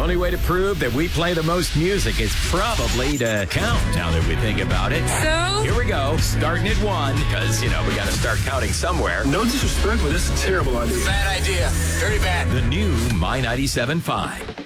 only way to prove that we play the most music is probably to count, now that we think about it. So? Here we go, starting at 1, because, we got to start counting somewhere. No disrespect, but this is a terrible idea. Bad idea. Very bad. The new My 97.5.